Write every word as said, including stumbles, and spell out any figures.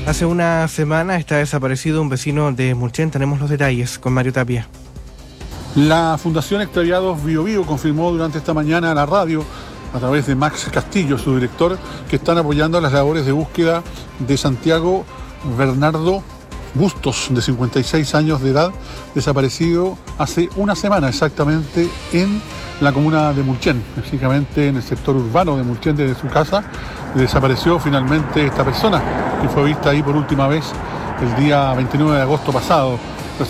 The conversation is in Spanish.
Hace una semana está desaparecido un vecino de Mulchen. Tenemos los detalles con Mario Tapia. La Fundación Extraviados Bío Bío confirmó durante esta mañana a la radio, a través de Max Castillo, su director, que están apoyando las labores de búsqueda de Santiago Bernardo Bustos, de cincuenta y seis años de edad, desaparecido hace una semana exactamente en la comuna de Mulchen, básicamente en el sector urbano de Mulchen. Desde su casa desapareció finalmente esta persona, que fue vista ahí por última vez el día veintinueve de agosto pasado.